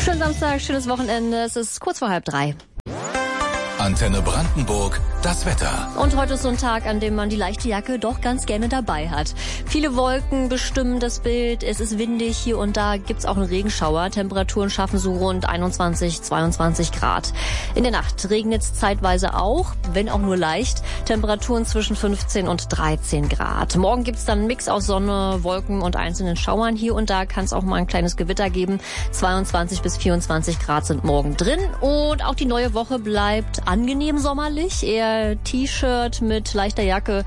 Schönen Samstag, schönes Wochenende. Es ist kurz vor 2:30. Antenne Brandenburg, das Wetter. Und heute ist so ein Tag, an dem man die leichte Jacke doch ganz gerne dabei hat. Viele Wolken bestimmen das Bild. Es ist windig. Hier und da gibt's auch einen Regenschauer. Temperaturen schaffen so rund 21, 22 Grad. In der Nacht regnet es zeitweise auch, wenn auch nur leicht. Temperaturen zwischen 15 und 13 Grad. Morgen gibt's dann einen Mix aus Sonne, Wolken und einzelnen Schauern. Hier und da kann es auch mal ein kleines Gewitter geben. 22 bis 24 Grad sind morgen drin. Und auch die neue Woche bleibt angenehm sommerlich, eher T-Shirt mit leichter Jacke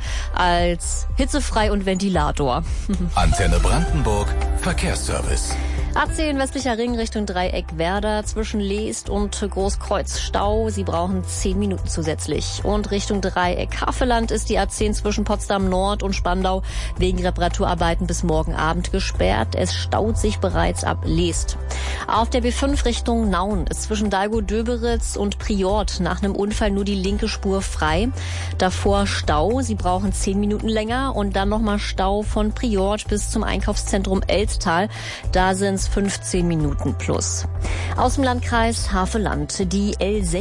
als hitzefrei und Ventilator. Antenne Brandenburg, Verkehrsservice. A10 westlicher Ring Richtung Dreieck Werder zwischen Leest und Großkreuz Stau. Sie brauchen 10 Minuten zusätzlich. Und Richtung Dreieck Havelland ist die A10 zwischen Potsdam Nord und Spandau wegen Reparaturarbeiten bis morgen Abend gesperrt. Es staut sich bereits ab Leest. Auf der B5 Richtung Nauen ist zwischen Dalgo-Döberitz und Priort nach einem Unfall nur die linke Spur frei. Davor Stau. Sie brauchen 10 Minuten länger und dann nochmal Stau von Priort bis zum Einkaufszentrum Elztal. Da sind 15 Minuten plus. Aus dem Landkreis Havelland. Die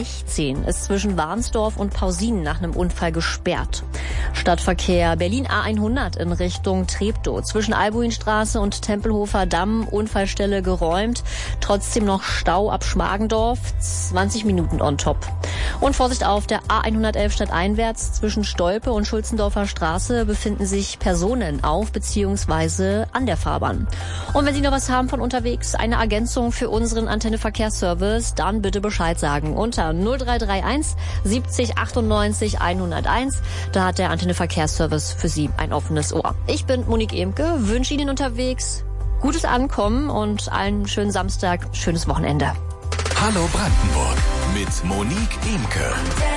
L16 ist zwischen Warnsdorf und Pausin nach einem Unfall gesperrt. Stadtverkehr Berlin A100 in Richtung Treptow. Zwischen Albuinstraße und Tempelhofer Damm Unfallstelle geräumt. Trotzdem noch Stau ab Schmargendorf. 20 Minuten on top. Und Vorsicht auf der A111 stadteinwärts zwischen Stolpe und Schulzendorfer Straße befinden sich Personen auf bzw. an der Fahrbahn. Und wenn Sie noch was haben von unterwegs, eine Ergänzung für unseren Antenne Verkehrsservice, dann bitte Bescheid sagen unter 0331 70 98 101. Da hat der Antenne Verkehrsservice für Sie ein offenes Ohr. Ich bin Monique Emke, wünsche Ihnen unterwegs gutes Ankommen und einen schönen Samstag, schönes Wochenende. Hallo Brandenburg mit Monique Emke.